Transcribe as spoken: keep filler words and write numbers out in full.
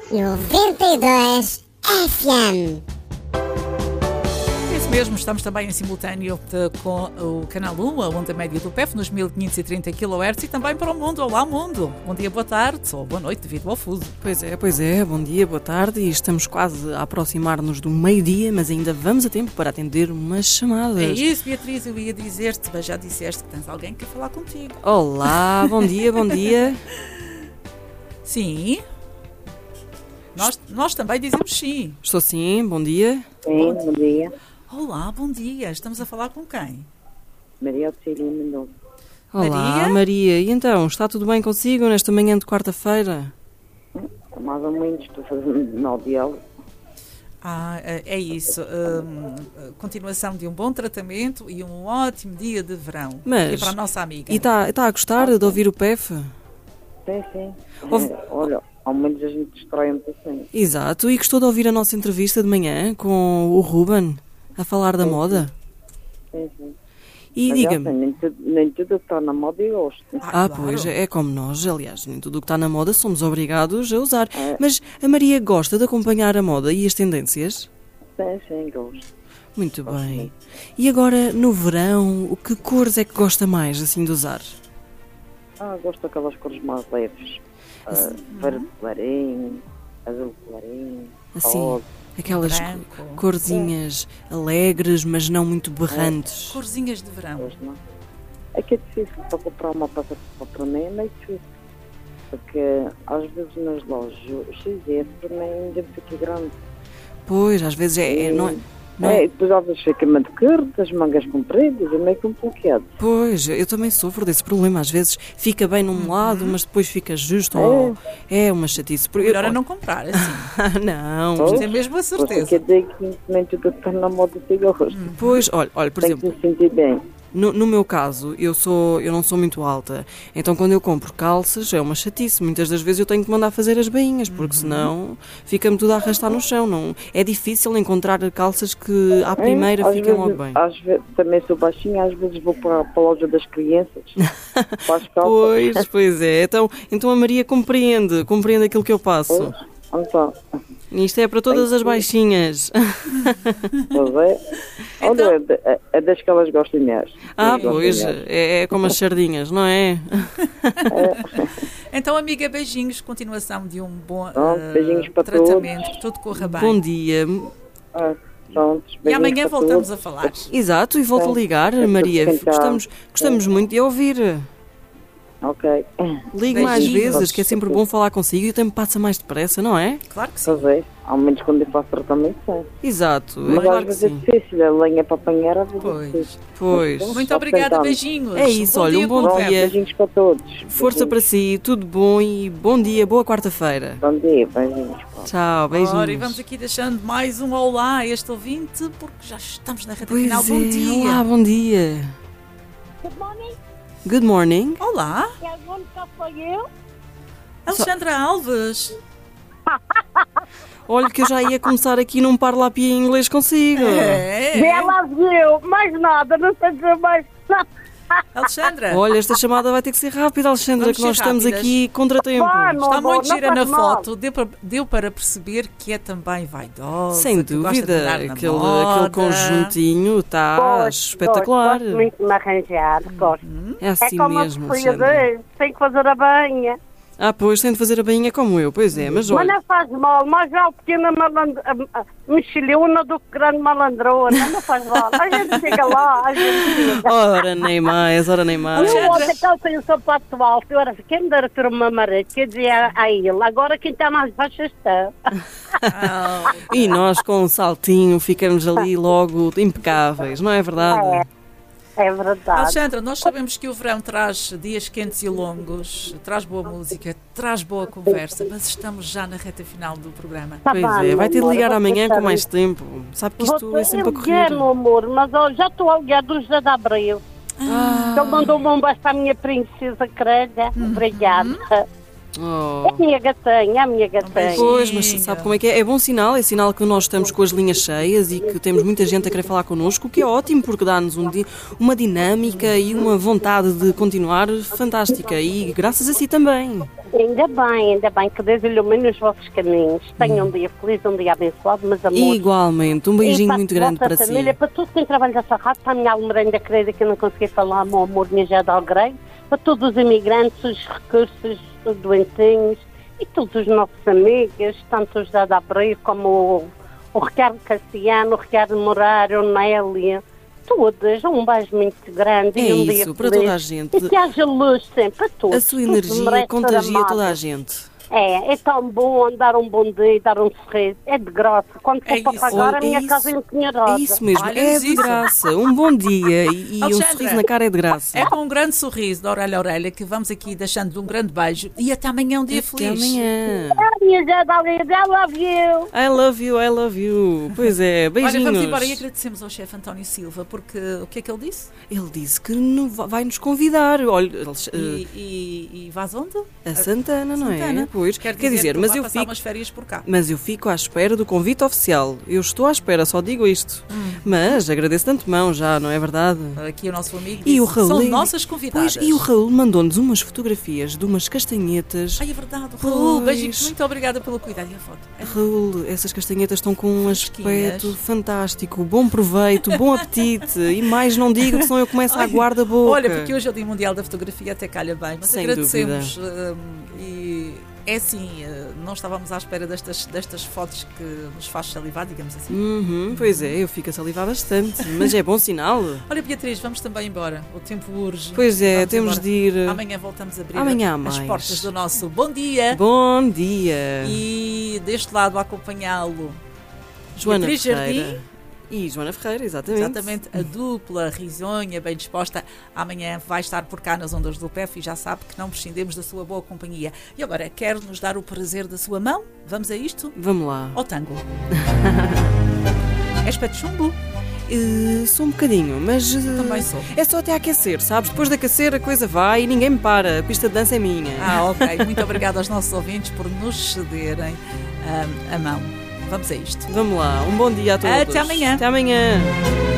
noventa e dois F M. Isso mesmo, estamos também em simultâneo de, com o Canal um, a onda média do P E F, nos mil quinhentos e trinta quilohertz e também para o mundo. Olá, mundo! Bom dia, boa tarde ou boa noite, devido ao fuso. Pois é, pois é, bom dia, boa tarde, e estamos quase a aproximar-nos do meio-dia, mas ainda vamos a tempo para atender umas chamadas. É isso, Beatriz, eu ia dizer-te, mas já disseste que tens alguém que quer falar contigo. Olá, bom dia, bom dia. Sim. Nós, nós também dizemos sim. Estou sim, bom dia. Sim, bom dia. Olá, bom dia. Estamos a falar com quem? Maria Auxílio Mendonça. Olá, Maria? Maria. E então, está tudo bem consigo nesta manhã de quarta-feira? Mais ou menos, estou fazendo nove aulas. Ah, é isso. Hum, continuação de um bom tratamento e um ótimo dia de verão. Mas, e para a nossa amiga. E está está a gostar de ouvir o P E F? Sim, sim. Ouve- É, olha, ao menos a gente destrói um pouquinho. Exato. E gostou de ouvir a nossa entrevista de manhã com o Ruben, a falar da Sim, moda? Sim, sim. E Mas, diga-me... assim, nem tudo, nem tudo que está na moda eu gosto. Ah, Ah, claro. pois, é como nós, aliás, nem tudo o que está na moda somos obrigados a usar. É. Mas a Maria gosta de acompanhar a moda e as tendências? Sim, sim, gosto. Muito Gosto bem. muito. E agora, no verão, o que cores é que gosta mais, assim, de usar? Ah, gosto daquelas cores mais leves. Ah, verde clarinho, azul clarinho, Assim, rosa. aquelas branco. co- corzinhas alegres, mas não muito berrantes. Corzinhas de verão. Gosto, não? É que é difícil para comprar uma peça para mim, é meio difícil. Porque às vezes nas lojas o X S para mim ainda fica grande. Pois, às vezes é... é- não é, não É, é- e depois às vezes fica muito curto, as mangas compridas, é meio complicado. Pois, eu também sofro desse problema. Às vezes fica bem num lado, mas depois fica justo. ao- É uma chatice. Porque- Melhor é não comprar, assim. não. Pois. Tem mesmo a Porque certeza. quer dizer que nem tudo que está na moda tem gosto. Pois, olha, olha por Tem exemplo... que se sentir bem. No, no meu caso, eu, sou, eu não sou muito alta, então quando eu compro calças é uma chatice. Muitas das vezes eu tenho que mandar fazer as bainhas, porque senão fica-me tudo a arrastar no chão. Não, é difícil encontrar calças que à primeira É, às fiquem vezes, logo bem. Às vezes, também sou baixinha, às vezes vou para, para a loja das crianças, para as calças. Pois, pois é. Então, então a Maria compreende, compreende aquilo que eu passo. Então, Isto é para todas as baixinhas. pois é. Olha, é, de- é, é das que elas gostam mesmo. Ah, Elas gostam pois, mesmo. é, é como as sardinhas, não é? Então, amiga, beijinhos. Continuação de um bom Pronto, eh, beijinhos para tratamento. todos. Que tudo corra bem. Bom dia. Ah, pronto, E beijinhos amanhã para voltamos todos. a falar. Exato, e volto a ligar, Maria. Então, Gostamos, gostamos muito de ouvir. Ok. Ligue mais Beijinhos. vezes, que é sempre bom falar consigo e o tempo passa mais depressa, não é? Claro que sim. Pois é, ao menos quando eu faço tratamento, sim. Exato, Mas claro às que vezes é sim. difícil, a lenha para apanhar às vezes é Pois. difícil. Pois. Muito Só obrigada, tentamos. beijinhos. É isso, Bom olha, um dia, bom bom Pronto, dia. beijinhos para todos. Força para si, tudo bom e bom dia, boa quarta-feira. Bom dia, beijinhos. Pronto. Tchau, beijinhos. Ora, e vamos aqui deixando mais um olá a este ouvinte, porque já estamos na reta Pois final. é, Bom dia. olá, bom dia. Good morning, Good morning. Olá, é a única foi eu. Alexandra Alves. Olha que eu já ia começar aqui num parlapi em inglês consigo. É, Bela viu, mais nada, não sei dizer mais nada. Alexandra. Olha, esta chamada vai ter que ser rápida, Alexandra, Vamos que nós ser estamos rápidas. aqui contra tempo. Vamos. Está amor, muito não gira na faz mal. foto, deu para, deu para perceber que é também vaidosa. Sem que gosta de dúvida, andar na aquele, moda. aquele conjuntinho está Gosto, espetacular. Gosto, gosto muito de me arranjar, gosto. É É assim como mesmo, a filha Alexandra. dele, tem que fazer a banha. Ah, pois, tem de fazer a bainha como eu, pois é, mas Mas olha... não faz mal, mas já o pequena malandra, mexilhona do que grande malandrona, não faz mal. A gente chega lá, a gente chega. Ora nem mais, ora nem mais. E o outro que ele tem o sapato alto, eu era quem me dera ter uma marete, quer dizer a, a ele, agora quem está mais baixo está. Ah, E nós com um saltinho ficamos ali logo impecáveis, não é verdade? É verdade. Alexandra, nós sabemos que o verão traz dias quentes e longos, traz boa música, traz boa conversa, mas estamos já na reta final do programa. Tá Pois bem, é, vai ter de amor, ligar eu vou amanhã tentar com mais isso. tempo. Sabe que isto Você é sempre a eu correr. quero, meu amor, mas ó, já estou a ligar do José de Abreu. Ah, Ele mandou-me um beijo para a minha princesa querida. Obrigada. Oh. É a minha gatinha, é a minha gatinha. Pois, mas sabe como é que é? É bom sinal, é sinal que nós estamos com as linhas cheias e que temos muita gente a querer falar connosco, o que é ótimo porque dá-nos um di- uma dinâmica e uma vontade de continuar fantástica e graças a si também. Ainda bem, ainda bem que Deus ilumine os vossos caminhos. Tenham um dia feliz, um dia abençoado, meus amores. Igualmente, um E beijinho para a muito grande vossa para família, si. para tudo quem trabalha nessa rádio, para a minha almerenda querida que eu não consegui falar, meu amor, minha já de Algrei, para todos os imigrantes, os recursos, os doentinhos e todos os nossos amigos, tanto o José da Abril como o, o Ricardo Cassiano, o Ricardo Morar, o Nélia, todas, um beijo muito grande É e um dia isso, para feliz. toda a gente. E que haja luz sempre, para todos. A sua Todos energia merecem ser contagia toda a amados. gente. É, é tão bom dar um bom dia, dar um sorriso. É de graça. Quando for É para isso. pagar, Olha, a minha é casa é isso. empenhorada. É isso mesmo, Olha, é diz de isso. graça. Um bom dia e, e um Alexandra. sorriso na cara é de graça. É com um grande sorriso de orelha a orelha que vamos aqui deixando um grande beijo e até amanhã um dia Até feliz. amanhã. A minha já da I love you. I love you, I love you. Pois é, beijinhos. Olha, vamos embora e agradecemos ao chefe António Silva, porque o que é que ele disse? Ele disse que no- vai nos convidar. Olha, eles, eh, E, e, e vais onde? a Santana, não é? Santana. Pois, Quer quer dizer, que mas vai eu passar fico, umas férias por cá. mas eu fico à espera do convite oficial. Eu estou à espera, só digo isto. Hum. Mas agradeço de antemão já, não é verdade? Aqui o nosso amigo E disse, o Raul, são ele- nossas convidadas. Pois, e o Raul mandou-nos umas fotografias de umas castanhetas. Ai, é verdade. Raul, Pois. beijinhos, muito obrigada pelo cuidado e a foto. É. Raul, essas castanhetas estão com um Fresquinhas. aspecto fantástico, bom proveito, bom apetite e mais não digo que senão eu começo a aguar da boca. Olha, porque hoje é o Dia Mundial da Fotografia, até calha bem, mas Sem agradecemos hum, e é assim, uh, não estávamos à espera destas, destas fotos que nos faz salivar, digamos assim. Uhum, pois é, eu fico a salivar bastante, mas é bom sinal. Olha, Beatriz, vamos também embora, o tempo urge. Pois é, Vamos temos embora. de ir. Amanhã voltamos a abrir Amanhã há as mais. portas do nosso Bom Dia Bom dia, e deste lado a acompanhá-lo Joana Beatriz Ferreira. Jardim. E Joana Ferreira, exatamente. Exatamente, a dupla risonha, bem disposta, amanhã vai estar por cá nas ondas do P E F e já sabe que não prescindemos da sua boa companhia. E agora, quer nos dar o prazer da sua mão? Vamos a isto? Vamos lá. Ao tango. És pé de chumbo? Uh, sou um bocadinho, mas uh, Também sou. é só até aquecer, sabes? Depois de aquecer a coisa vai e ninguém me para, a pista de dança é minha. Ah, ok. Muito obrigada aos nossos ouvintes por nos cederem ah, a mão. Vamos a isto. Vamos lá, um bom dia a todos. Até amanhã. Até amanhã.